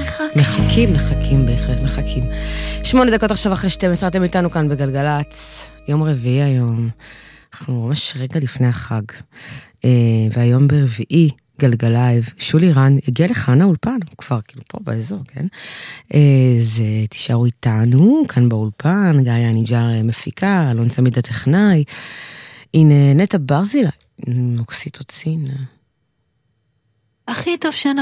מחכים, בהחלט מחכים. 8 דקות עכשיו אחרי 12, אתם איתנו כאן בגלגלץ. יום רביעי היום. אנחנו ממש רגע לפני החג. והיום ברביעי, גלגלייב, שולי רן הגיע לכאן האולפן, הוא כבר כאילו פה באזור, כן? זה תישארו איתנו, כאן באולפן, גיא הניג'ר מפיקה, אלון צמיד הטכנאי. הנה נטע ברזילה, נוקסיטוצין. הכי טוב